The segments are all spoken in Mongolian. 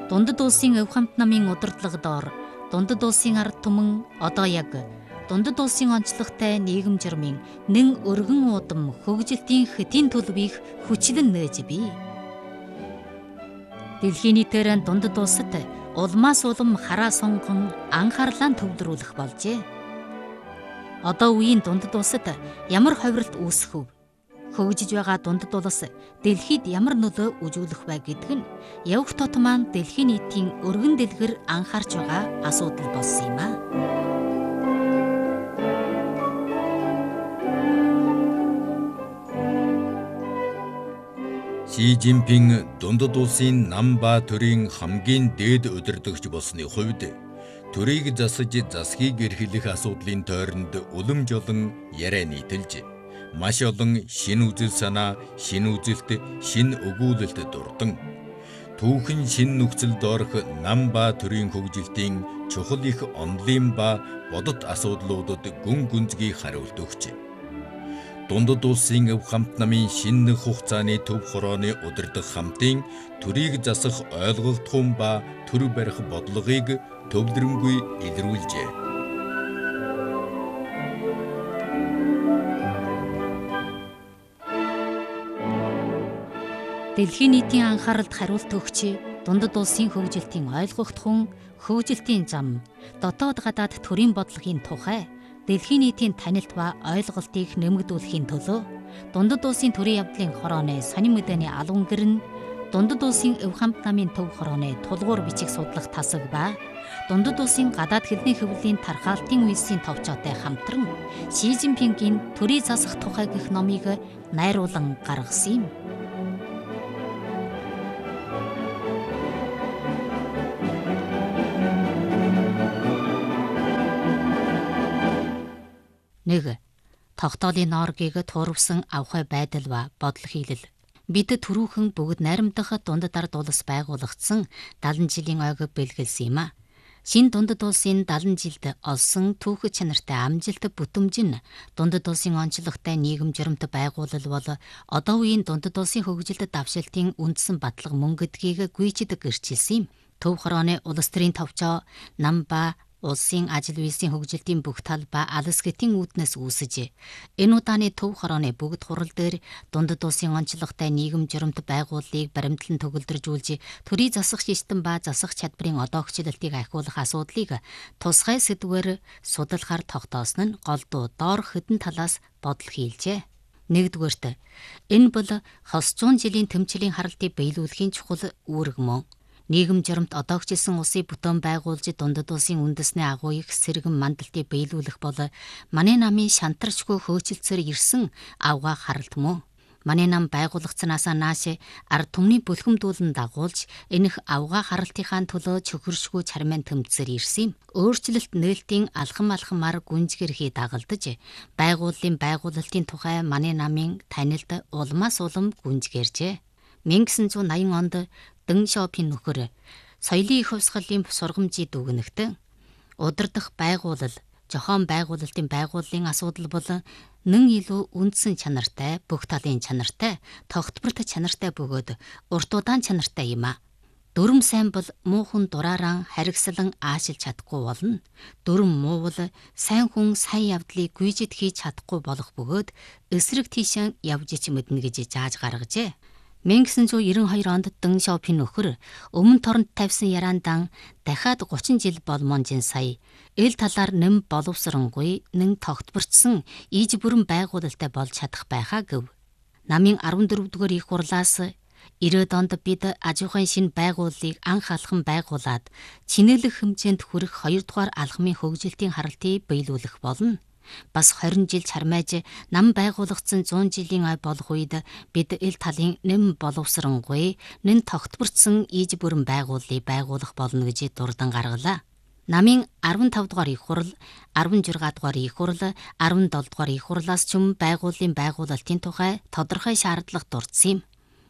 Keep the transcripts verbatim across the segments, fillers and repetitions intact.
Дундад улсын өв хамт намын удирдлага доор дундад улсын ард түмэн одоо яг дундад улсын онцлогтой нийгэм журмын нэн өргөн удам хөгжилтийн хөтийн төлөвийг хүчлэн нээж бий. Дэлхийн нийтээр дундад улсад улмаас улам хараа сонгон анхаарлаа төвлөрүүлэх болжээ. Одоо үеийн дундад улсад ямар ховиролт үүсэх вэ? Хөгжиж байгаа дундад улс дэлхийд ямар нөлөө үзүүлэх вэ гэдг нь явх тот маань дэлхийн нийтийн өргөн дэлгэр анхаарч байгаа асуудал болсон юм а. Ши Жинпин дундад улсын нам ба төрийн хамгийн дээд удирдагч болсны хувьд төрийг засаж засгийг эрхлэх асуудлын тойронд улам жолон яриа нийтэлж маш олон шин үзэл санаа, шин үзэлт, шин өгүүлэлт дурдан түүхэн шин нөхцөлд орох нам ба төрийн хөгжилтийн чухал их онолын ба бодит асуудлуудад гүн гүнзгий хариулт өгч дундад улсын өв хамт намын шинэ хугацааны төв хорооны удирдах хамтын төрийг засах ойлголтхон ба төр барих бодлогыг төвлөрөнгүй илрүүлжээ. Дэлхийн нийтийн анхааралд хариулт өгч дундад улсын хөгжилтийн ойлгогдхон хөгжилтийн зам дотоод гадаад төрийн бодлогын тухай дэлхийн нийтийн танилт ба ойлголтыг нэмэгдүүлэхийн төлөө дундад улсын төрийн явдлын хорооны сонин мэдээний албан гэр нь дундад улсын өв хамт намын төв хорооны тулгуур бичих судлах тасаг ба дундад улсын гадаад хэлний хөвлийн тархаалтын үйлсийн товчоотой хамтран Ши Жинпингийн төрийг засах тухай гэх номыг найруулан гаргасан юм. Нэг тогтоолын норгийг туурвсан авахай байдал ба бодол хийлэл. Бид түрүүхэн бүгд найрамдах дундад ард улс байгуулагдсан дагалан жилийн ойг бэлгэлсэн юм а. Шинэ дундад улсын дагалан жилд олсон түүх чанартай амжилт бүтэмж нь дундад улсын онцлогтой нийгэм журамт байгуулал бол одоо үеийн дундад улсын хөгжилд давшилтын үндсэн батлага мөн гэдгийг гүйцэд гэрчилсэн юм. Төв хорооны улс төрийн товчоо нам ба улсын ажил үйлсийн хөгжилтийн бүх тал ба алс гэтийн үүднээс үүсэж энэ удааны төв хорооны бүгд хурал дээр дундад улсын онцлогтой нийгэм журамт байгууллыг баримтлан төгөлдржүүлж төрийн засах систем ба засах чадварын одоогчлалтыг ахиулах асуудлыг тусгай сэдвээр судлахаар тогтоосон нь голдуу доор хэдэн талаас бодол хийлжээ. Нэгдүгээрт энэ бол хос зуун жилийн тэмцлийн харалтыг биелүүлэхийн чухал үүрэг мөн. Нийгэм журамт одоогчилсан улсыг бүтээн байгуулж дундад улсын үндэсний агуу их сэргэн мандалтыг биелүүлэх бол манай намын шантарчгүй хөөцөлцөр ирсэн авгаа харалт мөн. Манай нам байгуулагдсанаас нааш ард түмний бүлхэмдүүлэн дагуулж энэх авгаа харалтынхаа төлөө чөхөршгүй чармын тэмцээр ирсэн юм. Өөрчлөлт нээлтийн алхам алхамаар гүнзгэрхий дагалдаж байгууллын байгуулалтын тухай манай намын танилд улмаас улам гүнзгэржээ. 천구백팔십 онд Дэн Шаопин нөхөр соёлын их хувьсгалын сургамжийг дүгнэхтэн удирдах байгуулал, зохион байгуулалтын байгууллын асуудал бол нэн илүү үндсэн чанартай, бүх талын чанартай, тогтвортой чанартай бөгөөд урт удаан чанартай юм а. Дүрм сайн бол муухан дураараа харгислан аашилж чадахгүй болно. Дүрм муу бол сайн хүн сайн явдлыг гүйжид хийж чадахгүй болох бөгөөд эсрэг тийшээ явж ич мэднэ гэж зааж гаргажээ. 천구백구십이 онд Дэн Шаопин нөхөр өмнө торонд тавьсан яриандан дахиад гучин жил болмонжин сая эл талаар нэм боловсронгүй нэн тогтворцсон ийж бүрэн байгуулалтай болж чадах байхаа гэв. Намын арван дөрөвдүгээр их хурлаас ирээд онд бид аж ахуйн шинэ байгууллыг анх алхам байгуулад чинээлэх хэмжээнд хүрэх хоёрдугаар алхмын хөгжилтийн харалтыг биелүүлэх болно. Бас хорин жил чармайж нам байгуулагдсан зуун жилийн ой болох үед бид эл талын нэм боловсронгүй нэн тогтворцсон ийж бүрэн байгууллыг байгуулах болно гэж дурдан гаргалаа. Намын арван тав дугаар их хурал, арван жургаат дугаар их хурал, арван дол дугаар их хурлаас ч юм байгууллын байгуулалтын тухай тодорхой шаардлага дурдсан юм.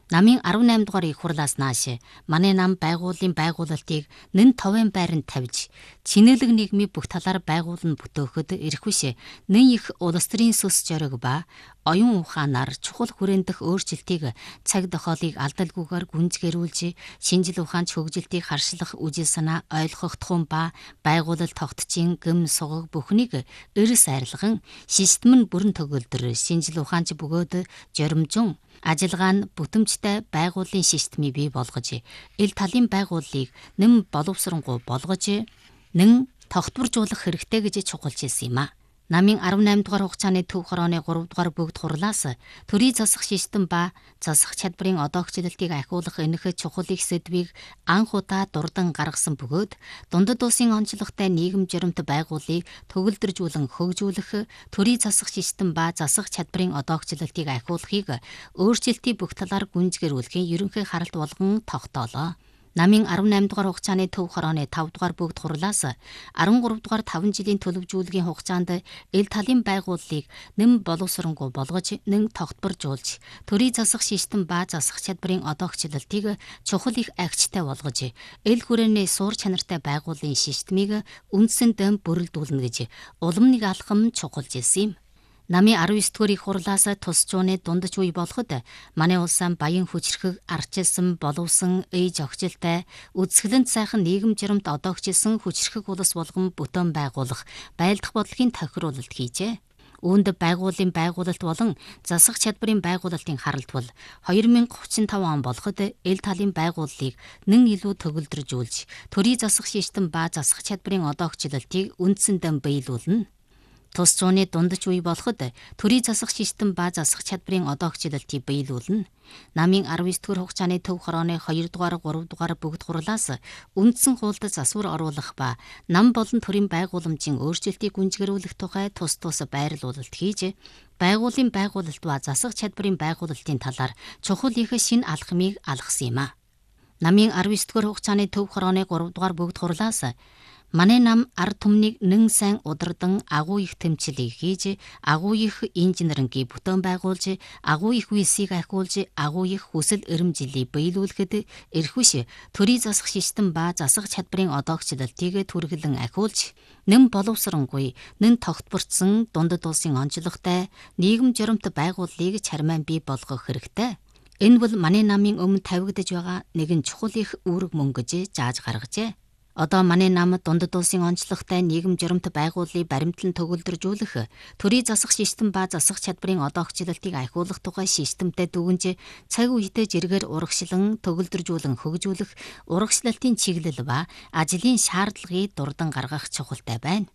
Намын арванайман дугаар их хурлаас нааш манай нам байгууллын байгуулалтыг нэн товын байранд тавьж чинэлэг нийгмийн бүх талаар байгуулна бүтөөхөд эрх биш нэн их улс төрийн сүс жориг ба оюун ухаанаар чухал хүрэндэх өөрчлөлтийг цаг тохиолыг алдалгүйгээр гүнзгэрүүлж шинжил ухаанч хөгжилтийг харшлах үжил санаа ойлгох тухайн ба байгуулалт тогтчин гэм сугаг бүхнийг эрс арилган систем нь бүрэн төгөлдөр шинжил ухаанч бөгөөд жоримжун ажиллагаа нь бүтэмжтэй байгууллын системийг бий болгож ил талын байгууллыг нэм боловсронгуй болгож нэн тогтворжуулах хэрэгтэй гэж чухалж ирсэн юм а. Намын арванайман дугаар хугацааны төв хорооны гурав дугаар бүгд хурлаас төрийн засах систем ба засах чадварын одоогчлолтыг ахиулах энэх чухал их сэдвийг анх удаа дурдан гаргасан бөгөөд дундад улсын онцлогтой нийгэм жиремт байгууллыг төгөлдржүүлэн хөгжүүлэх төрийн засах систем ба засах чадварын одоогчлолтыг ахиулахыг өөрчлөлтийн бүх талаар гүнзгэрүүлэхийн ерөнхий харалт болгон тогтоолоо. Намын арванайман дугаар хугацааны төв хорооны тав дугаар бүгд хурлаас арван гурав дугаар таван жилийн төлөвжүүлгийн хугацаанд ил талын байгууллыг нэм боловсронгуй болгож нэн тогтворжуулж төрийн засах систем ба засах чадварын одоогчлолтыг чухал их агчтай болгож ил хүрээний суур чанартай байгууллын системийг үндсэн дэм бүрэлдүүлнэ гэж улам нэг алхам чухалж ирсэн юм. Намын арван девять дугаар их хурлаас тус жууны дундаж үе болоход манай улсаа баян хүчрхэг арчилсан боловсон ээж огжилтай үзэсгэлэнт сайхан нийгэм жиремт одоогчилсан хүчрхэг улс болгон бүтээн байгуулах байлдах бодлогын тохируулалт хийжээ. Үүнд байгууллын байгуулалт болон засах чадварын байгуулалтын харалт бол хоёр мянга гуравчдаа таван он болоход ил талын байгууллыг нэн илүү төгөлдржүүлж төрийн засах систем ба засах чадварын одоогчлолтыг үндсэндээ биелүүлнэ. Тус зууны дундаж үе болоход төрийн засах систем ба засах чадварын одоогчлолтыг биелүүлнэ. Намын арван девять дугаар хугацааны төв хорооны хоёр дугаар гурав дугаар бүгд хурлаас үндсэн хуульд засвар оруулах ба нам болон төрийн байгууламжийн өөрчлөлтийг гүнзгэрүүлэх тухай тус тус байрлуулалт хийж байгууллын байгуулалт ба засах чадварын байгуулалтын талаар чухал их шинэ алхмыг алгасан юм а. Намын арван девять дугаар хугацааны төв хорооны гурав дугаар бүгд хурлаас манай нам ард түмнийг нэн сайн удардан агуу их тэмцэлийг хийж агуу их инженерингийн бүтээн байгуулж агуу их үйлсийг ахиулж агуу их хүсэл эрмжилийг биелүүлэхэд эрх биш төрийн засах систем ба засах чадварын одоогчлолтыг түргэлэн ахиулж нэм боловсронгуй нэн тогтворцсон дундад улсын онцлогтой нийгэм жиремт байгууллыг чармаан бий болгох хэрэгтэй. Энэ бол манай намын өмнө тавигдаж байгаа нэгэн чухал их үүрэг мөн гэж зааж гаргажээ. Одоо манай нам дундад улсын онцлогтой нийгэм жиремт байгууллыг баримтлан төгөлдржүүлэх, төрийн засах систем ба засах чадварын одоогчлолтыг ахиулах тухай системтэй дүгнж цаг үедээ жиргээр урагшлан төгөлдржүүлэн хөгжүүлэх урагшлалтын чиглэл ба ажлын шаардлагыг дурдан гаргах чухалтай байна.